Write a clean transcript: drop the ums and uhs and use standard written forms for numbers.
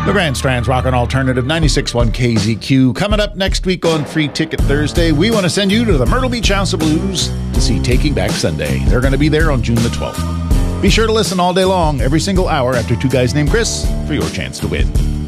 The Grand Strand's Rockin' Alternative 96.1 KZQ. Coming up next week on Free Ticket Thursday, we want to send you to the Myrtle Beach House of Blues to see Taking Back Sunday. They're going to be there on June the 12th. Be sure to listen all day long, every single hour after Two Guys Named Chris, for your chance to win.